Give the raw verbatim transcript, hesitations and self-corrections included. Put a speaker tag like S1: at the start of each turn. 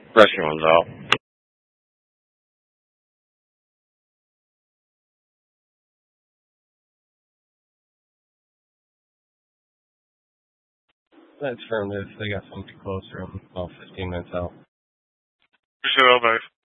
S1: Restaurant's out. That's firm if they got somebody closer. I'm about fifteen minutes out.
S2: Appreciate it, all, guys.